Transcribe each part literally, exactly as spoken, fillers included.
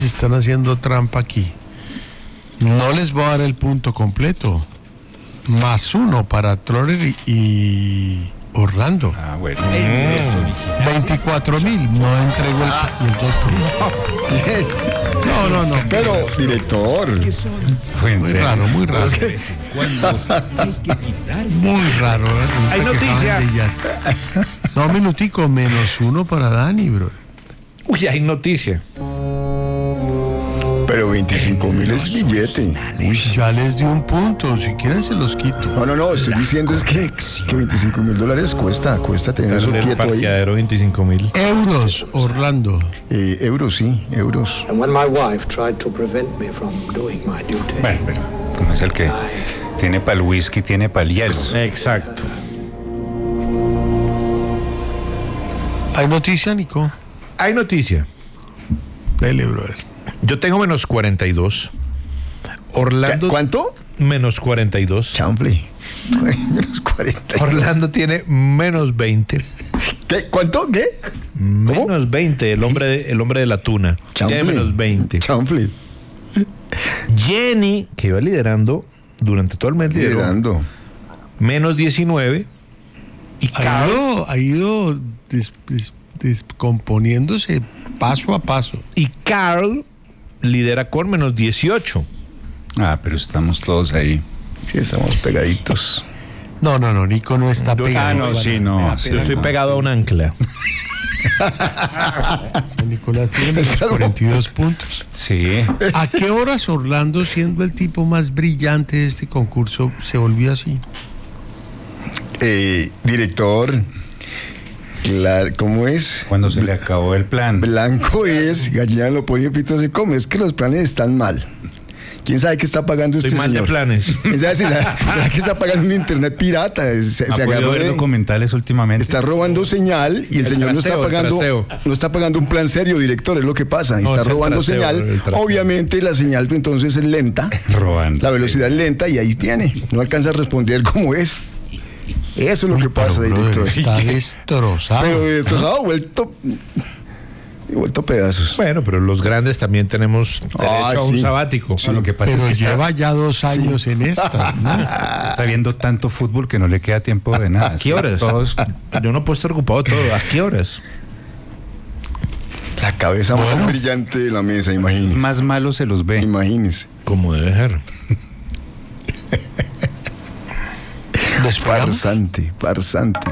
están haciendo trampa aquí. No les voy a dar el punto completo. Más uno para Troller y, y Orlando. Ah, bueno. Mm. veinticuatro mil. No entregó el, el dos puntos. No, no, no. Pero, director. Muy raro, muy raro. Muy raro. ¿eh? Hay noticia. No, minutico, menos uno para Dani, bro. Uy, hay noticia. Pero veinticinco mil es billete. Uy, ya les di un punto. Si quieren se los quito. No, no, no. Estoy diciendo es que, que veinticinco mil dólares cuesta. Cuesta tener eso El quieto ahí. parqueadero veinticinco mil. Euros, Orlando. Eh, euros, sí, euros. And when my wife tried to prevent me from doing my duty, Bueno, pero como es el que tiene para el whisky, tiene para el hielo. Exacto. ¿Hay noticia, Nico? Hay noticia. Dele, brother. Yo tengo menos cuarenta y dos. Orlando. ¿Cuánto? Menos cuarenta y dos. Chample. Menos cuarenta. Orlando tiene menos veinte. ¿Qué? ¿Cuánto? ¿Qué? ¿Cómo? Menos veinte. El hombre de, el hombre de la tuna. Chample. Tiene menos veinte. Chample. Jenny, que iba liderando durante todo el mes, lideró Liderando. menos diecinueve. Y Ha Carl, ido, ha ido des- des- descomponiéndose paso a paso. y Carl lidera con menos dieciocho. Ah, pero estamos todos ahí. Sí, estamos pegaditos. No, no, no, Nico no está Yo- pegado. Ah, no, sí, no. Yo estoy pegado a un ancla. Nicolás tiene menos cuarenta y dos puntos. Sí. ¿A qué horas Orlando, siendo el tipo más brillante de este concurso, se volvió así? Eh, director. Claro, ¿cómo es? Cuando se le acabó el plan. Blanco es, gallina lo pone y pito se come. Es que los planes están mal. ¿Quién sabe qué está pagando Estoy este mal de señor? planes. ¿Quién sabe si la- será que está pagando un internet pirata? Se, se ¿Ha podido agarró ver de- documentales últimamente? Está robando señal y el, El señor trasteo, no el está pagando trasteo. no está pagando un plan serio, director, es lo que pasa. No, Está es el robando trasteo, señal. el trasteo. Obviamente la señal entonces es lenta. Robando. La velocidad es lenta y ahí tiene. No alcanza a responder como es. Eso es lo que pasa, Pero, brother, director. está destrozado. Pero destrozado, vuelto vuelto pedazos. Bueno, pero los grandes también tenemos derecho Ah, a un sí. sabático. No, lo que pasa Pero es que lleva está, ya dos años en estas, ¿no? está viendo tanto fútbol que no le queda tiempo de nada. ¿A qué horas? Todos, Yo no puedo estar ocupado todo. ¿A qué horas? La cabeza Bueno. más brillante de la mesa, imagínese. más malos se los ve. Imagínese. Como debe ser. Después, Farsante, farsante.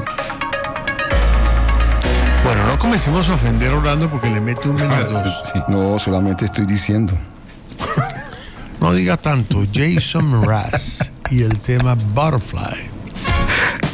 bueno, no comencemos a ofender a Orlando porque le mete un menos dos. Sí. No, solamente estoy diciendo. No diga tanto. Jason Mraz y el tema Butterfly.